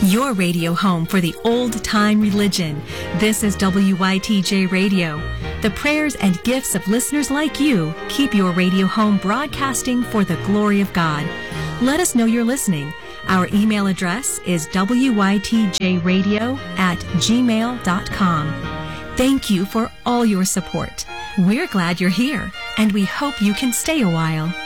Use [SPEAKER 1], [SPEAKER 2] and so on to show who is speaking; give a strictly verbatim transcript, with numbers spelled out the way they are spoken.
[SPEAKER 1] Your radio home for the old-time religion. This is W Y T J Radio. The prayers and gifts of listeners like you keep your radio home broadcasting for the glory of God. Let us know you're listening. Our email address is W Y T J radio at gmail dot com. Thank you for all your support. We're glad you're here, and we hope you can stay a while.